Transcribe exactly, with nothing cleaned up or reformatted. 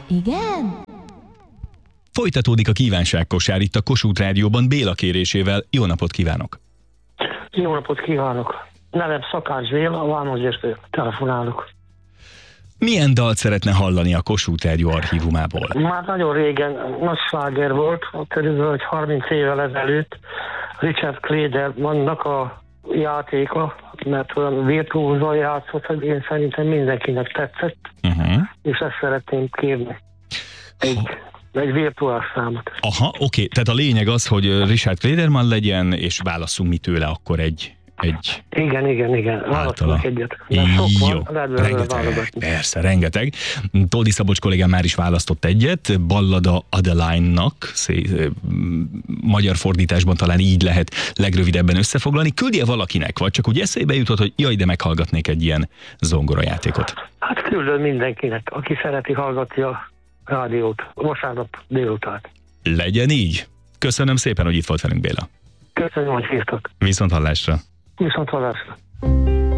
Igen? Folytatódik a kívánságkosár itt a Kossuth Rádióban Béla kérésével. Jó napot kívánok! Jó napot kívánok! Nevem Szakács Béla, a Vámosgyőrtől telefonálok. Milyen dalt szeretne hallani a Kossuth Rádió archívumából? Már nagyon régen nagy sláger volt, körülbelül egy harminc évvel ezelőtt Richard Kledermannak a játéka, mert olyan virtuózal játszott, hogy én szerintem mindenkinek tetszett, uh-huh. és ezt szeretném kérni. Egy, egy virtuális számot. Aha, oké. Okay. Tehát a lényeg az, hogy Richard Klederman legyen, és válasszunk mi tőle akkor egy... egy igen, igen, igen. Választunk egyet. Mert sok Jó, van, rengeteg. Persze, rengeteg. Toldi Szabolcs kollégám már is választott egyet, Ballada Adeline-nak, magyar fordításban talán így lehet legrövidebben összefoglalni. Küldje valakinek, vagy csak úgy eszébe jutott, hogy jaj, de meghallgatnék egy ilyen zongorajátékot? Hát küldöm mindenkinek, aki szereti hallgatni a rádiót, vasárnap délután. Legyen így. Köszönöm szépen, hogy itt volt velünk, Béla. Köszönöm, hogy hívtak. Viszont hallásra. Viszont hallásra.